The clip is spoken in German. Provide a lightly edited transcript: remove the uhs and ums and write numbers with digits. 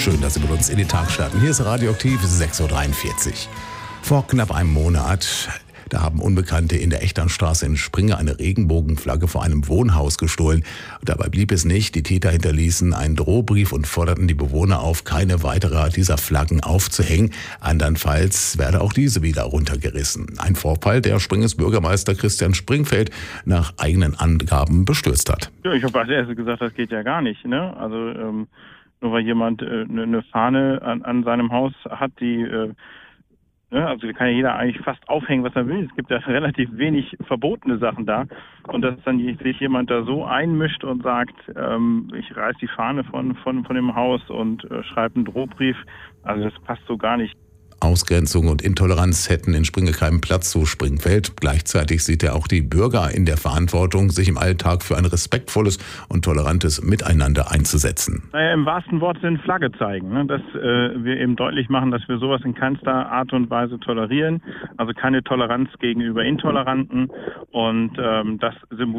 Schön, dass Sie mit uns in den Tag starten. Hier ist Radioaktiv, 6.43 Uhr. Vor knapp einem Monat, da haben Unbekannte in der Echternstraße in Springe eine Regenbogenflagge vor einem Wohnhaus gestohlen. Dabei blieb es nicht. Die Täter hinterließen einen Drohbrief und forderten die Bewohner auf, keine weitere dieser Flaggen aufzuhängen. Andernfalls werde auch diese wieder runtergerissen. Ein Vorfall, der Springes Bürgermeister Christian Springfeld nach eigenen Angaben bestürzt hat. Ja, ich habe als erstes gesagt, das geht ja gar nicht. Ne? Also nur weil jemand eine Fahne an seinem Haus hat, die also kann ja jeder eigentlich fast aufhängen, was er will. Es gibt ja relativ wenig verbotene Sachen da. Und dass dann sich jemand da so einmischt und sagt, ich reiß die Fahne von dem Haus und schreibe einen Drohbrief, also das passt so gar nicht. Ausgrenzung und Intoleranz hätten in Springe keinen Platz, so Springfeld. Gleichzeitig sieht er auch die Bürger in der Verantwortung, sich im Alltag für ein respektvolles und tolerantes Miteinander einzusetzen. Naja, im wahrsten Wortsinn Flagge zeigen, ne? Dass wir eben deutlich machen, dass wir sowas in keinster Art und Weise tolerieren. Also keine Toleranz gegenüber Intoleranten. Und das symbolisiert